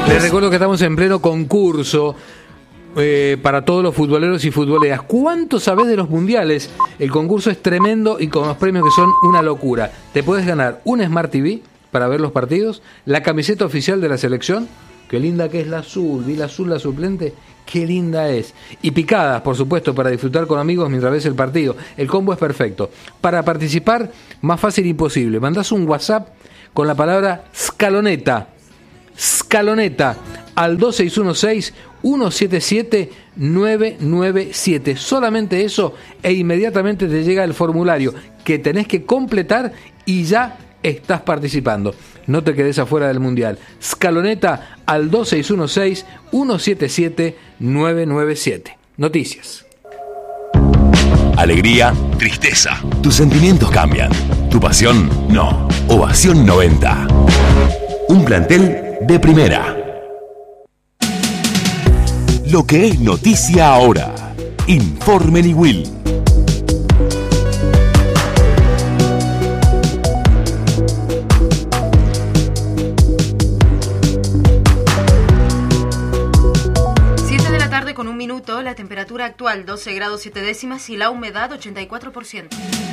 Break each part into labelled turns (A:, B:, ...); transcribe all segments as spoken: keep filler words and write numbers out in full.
A: Les recuerdo que estamos en pleno concurso eh, para todos los futboleros y futboleras. ¿Cuánto sabés de los mundiales? El concurso es tremendo y con los premios que son una locura. Te puedes ganar un Smart T V para ver los partidos, la camiseta oficial de la selección, qué linda que es la azul, vi la azul, la suplente, qué linda es. Y picadas, por supuesto, para disfrutar con amigos mientras ves el partido. El combo es perfecto. Para participar, más fácil imposible. Mandás un WhatsApp con la palabra Scaloneta. Scaloneta al dos seis uno seis, uno siete siete, nueve nueve siete. Solamente eso e inmediatamente te llega el formulario que tenés que completar y ya estás participando. No te quedes afuera del mundial. Scaloneta al dos seis uno seis, uno siete siete, nueve nueve siete. Noticias.
B: Alegría, tristeza. Tus sentimientos cambian. Tu pasión, no. Ovación noventa. Un plantel de primera. Lo que es noticia ahora. Informe Niwil.
C: Con un minuto, la temperatura actual doce grados siete décimas y la humedad ochenta y cuatro por ciento.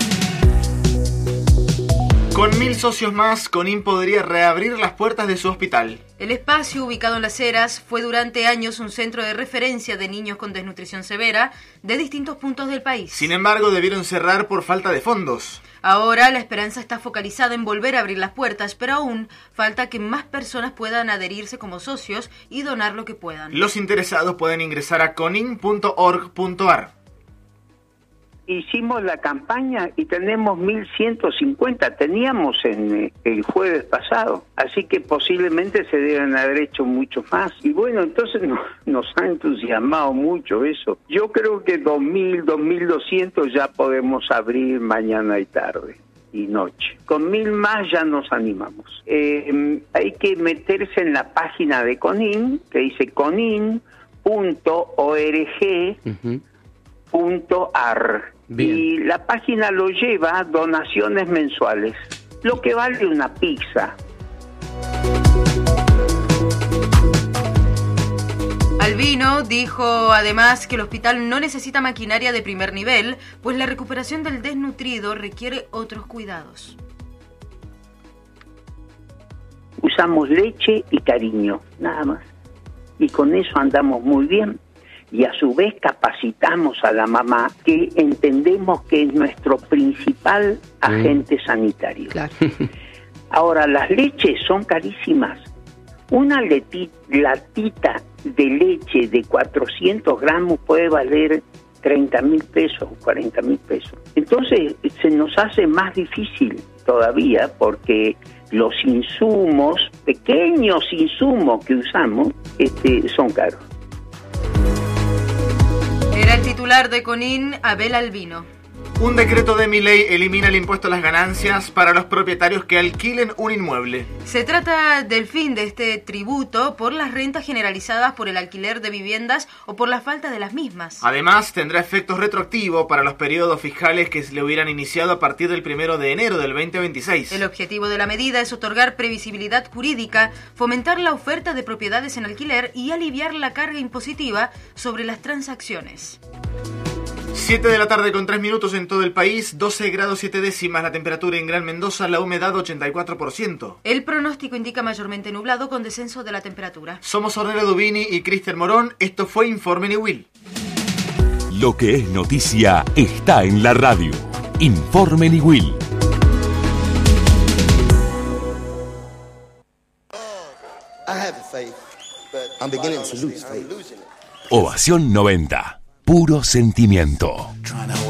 D: Con mil socios más, Conin podría reabrir las puertas de su hospital.
C: El espacio, ubicado en Las Heras, fue durante años un centro de referencia de niños con desnutrición severa de distintos puntos del país.
D: Sin embargo, debieron cerrar por falta de fondos.
C: Ahora la esperanza está focalizada en volver a abrir las puertas, pero aún falta que más personas puedan adherirse como socios y donar lo que puedan.
D: Los interesados pueden ingresar a conin punto org punto a r.
E: Hicimos la campaña y tenemos mil ciento cincuenta, teníamos en el jueves pasado, así que posiblemente se deben haber hecho mucho más. Y bueno, entonces nos, nos ha entusiasmado mucho eso. Yo creo que dos mil, dos mil doscientos ya podemos abrir mañana y tarde y noche. Con mil más ya nos animamos. Eh, hay que meterse en la página de Conin, que dice conin punto org punto a r. Bien. Y la página lo lleva a donaciones mensuales, lo que vale una pizza.
C: Albino dijo además que el hospital no necesita maquinaria de primer nivel, pues la recuperación del desnutrido requiere otros cuidados.
E: Usamos leche y cariño, nada más. Y con eso andamos muy bien. Y a su vez capacitamos a la mamá, que entendemos que es nuestro principal agente mm. sanitario. Claro. Ahora, las leches son carísimas. Una leti- latita de leche de cuatrocientos gramos puede valer treinta mil pesos, cuarenta mil pesos. Entonces, se nos hace más difícil todavía porque los insumos, pequeños insumos que usamos, este, son caros.
C: Era el titular de Conin, Abel Albino.
D: Un decreto de Milei elimina el impuesto a las ganancias para los propietarios que alquilen un inmueble.
C: Se trata del fin de este tributo por las rentas generalizadas por el alquiler de viviendas o por la falta de las mismas.
D: Además, tendrá efectos retroactivos para los periodos fiscales que se le hubieran iniciado a partir del primero de enero del veinte veintiséis.
C: El objetivo de la medida es otorgar previsibilidad jurídica, fomentar la oferta de propiedades en alquiler y aliviar la carga impositiva sobre las transacciones.
D: siete de la tarde con tres minutos en todo el país, doce grados siete décimas la temperatura en Gran Mendoza, la humedad ochenta y cuatro por ciento.
C: El pronóstico indica mayormente nublado con descenso de la temperatura.
D: Somos Ornella Dubini y Cristian Morón, esto fue Informe Niwil.
B: Lo que es noticia está en la radio. Informe Niwil. Ovación noventa. Puro sentimiento.